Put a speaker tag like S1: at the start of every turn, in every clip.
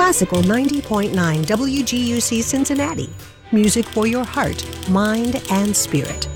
S1: Classical 90.9 WGUC Cincinnati. Music for your heart, mind, and spirit.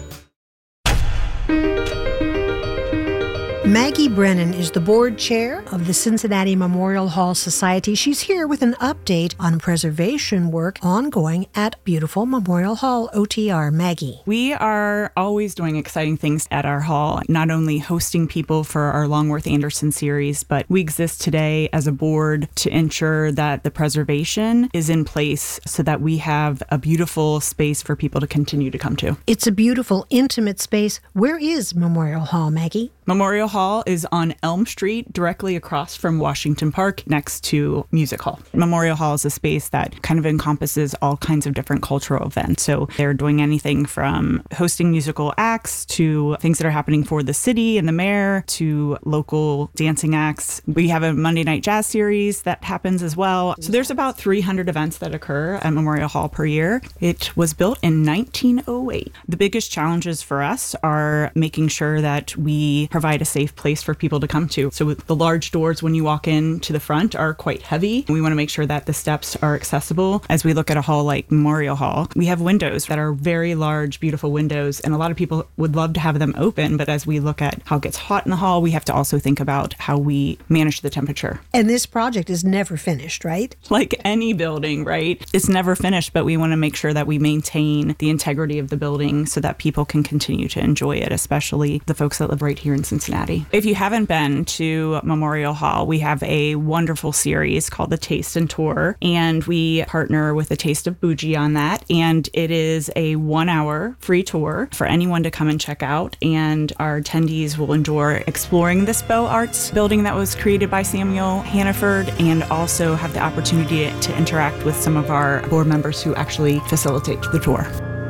S1: Maggie Brennan is the board chair of the Cincinnati Memorial Hall Society. She's here with an update on preservation work ongoing at beautiful Memorial Hall OTR. Maggie.
S2: We are always doing exciting things at our hall, not only hosting people for our Longworth Anderson series, but we exist today as a board to ensure that the preservation is in place so that we have a beautiful space for people to continue to come to.
S1: It's a beautiful, intimate space. Where is Memorial Hall, Maggie?
S2: Memorial Hall is on Elm Street, directly across from Washington Park, next to Music Hall. Memorial Hall is a space that kind of encompasses all kinds of different cultural events. So they're doing anything from hosting musical acts to things that are happening for the city and the mayor to local dancing acts. We have a Monday Night Jazz series that happens as well. So there's about 300 events that occur at Memorial Hall per year. It was built in 1908. The biggest challenges for us are making sure that we provide a safe place for people to come to. So the large doors when you walk in to the front are quite heavy. We want to make sure that the steps are accessible. As we look at a hall like Memorial Hall, we have windows that are very large, beautiful windows, and a lot of people would love to have them open, but as we look at how it gets hot in the hall, we have to also think about how we manage the temperature.
S1: And this project is never finished, right?
S2: Like any building, right? It's never finished, but we want to make sure that we maintain the integrity of the building so that people can continue to enjoy it, especially the folks that live right here in Cincinnati. If you haven't been to Memorial Hall, we have a wonderful series called The Taste and Tour, and we partner with the Taste of Bougie on that, and it is a 1-hour free tour for anyone to come and check out, and our attendees will enjoy exploring this Beaux Arts building that was created by Samuel Hannaford, and also have the opportunity to interact with some of our board members who actually facilitate the tour.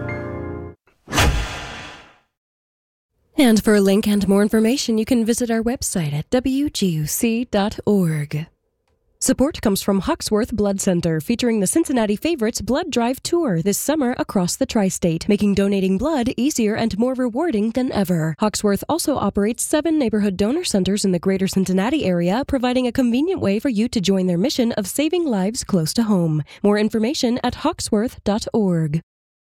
S3: And for a link and more information, you can visit our website at wguc.org. Support comes from Hawksworth Blood Center, featuring the Cincinnati Favorites Blood Drive Tour this summer across the tri-state, making donating blood easier and more rewarding than ever. Hawksworth also operates 7 neighborhood donor centers in the greater Cincinnati area, providing a convenient way for you to join their mission of saving lives close to home. More information at hawksworth.org.